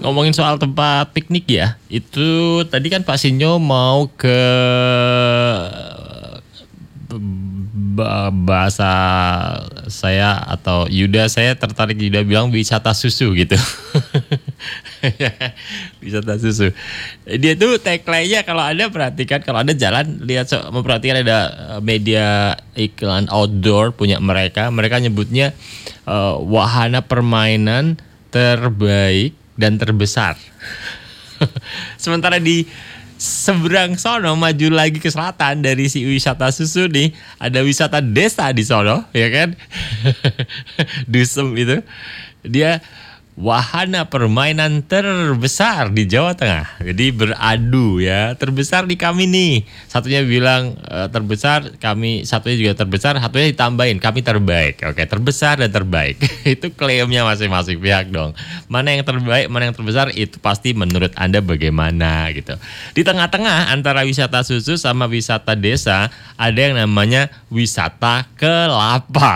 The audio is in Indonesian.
ngomongin soal tempat piknik ya, itu tadi kan Pak Sinyo mau ke bahasa saya atau Yuda, saya tertarik Yuda bilang wisata susu gitu. Wisata susu. Dia tuh tagline-nya kalau Anda perhatikan, kalau Anda jalan lihat memperhatikan ada media iklan outdoor punya mereka nyebutnya wahana permainan terbaik dan terbesar. Sementara di seberang sono maju lagi ke selatan dari si wisata susu nih, ada wisata desa di sono, ya kan? Dusem itu. Dia wahana permainan terbesar di Jawa Tengah. Jadi beradu ya, terbesar di kami nih. Satunya bilang terbesar, kami satunya juga terbesar, satunya ditambahin kami terbaik. Oke, terbesar dan terbaik. Itu klaimnya masing-masing pihak dong. Mana yang terbaik, mana yang terbesar itu pasti menurut Anda bagaimana gitu. Di tengah-tengah antara wisata susu sama wisata desa ada yang namanya wisata kelapa.